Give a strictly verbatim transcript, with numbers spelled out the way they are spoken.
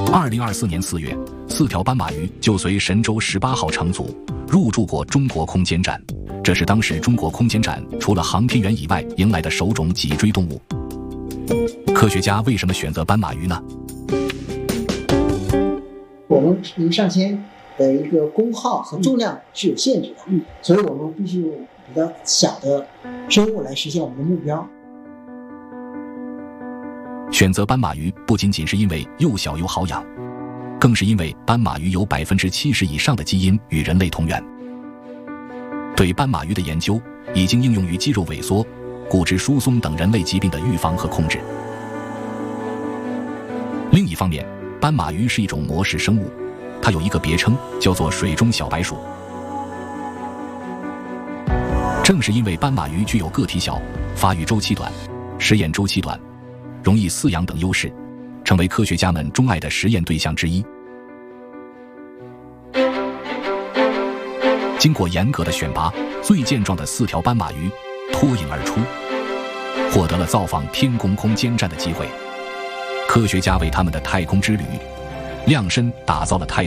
二零二四年四月，四条斑马鱼就随神舟十八号乘组入驻过中国空间站，这是当时中国空间站除了航天员以外迎来的首种脊椎动物。科学家为什么选择斑马鱼呢？ 我们一上天的一个功耗和重量是有限制的，嗯，所以我们必须用比较小的生物来实现我们的目标。 选择斑马鱼不仅仅是因为又小又好养，更是因为斑马鱼有 百分之七十 以上的基因与人类同源。对斑马鱼的研究已经应用于肌肉萎缩、骨质疏松等人类疾病的预防和控制。另一方面，斑马鱼是一种膜式生物，它有一个别称叫做水中小白鼠。正是因为斑马鱼具有个体小、发育周期短、实验周期短、容易饲养等优势，成为科学家们钟爱的实验对象之一。经过严格的选拔，最健壮的四条斑马鱼脱颖而出，获得了造访天宫空间站的机会。科学家为他们的太空之旅量身打造了太